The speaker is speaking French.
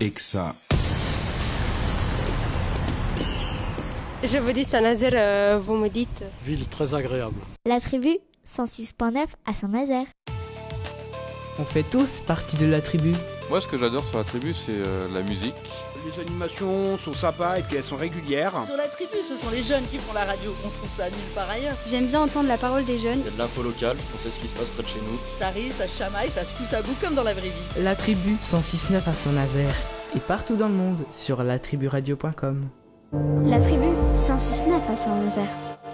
Exa. Je vous dis Saint-Nazaire, vous me dites. Ville très agréable. La tribu 106.9 à Saint-Nazaire. On fait tous partie de la tribu. Moi, ce que j'adore sur la tribu, c'est la musique. Les animations sont sympas et puis elles sont régulières. Sur la tribu, ce sont les jeunes qui font la radio. On trouve ça nulle part ailleurs. J'aime bien entendre la parole des jeunes. Il y a de l'info locale, on sait ce qui se passe près de chez nous. Ça rit, ça chamaille, ça se pousse à bout comme dans la vraie vie. La tribu 106.9 à Saint-Nazaire et partout dans le monde sur latriburadio.com. La tribu 106.9 à Saint-Nazaire.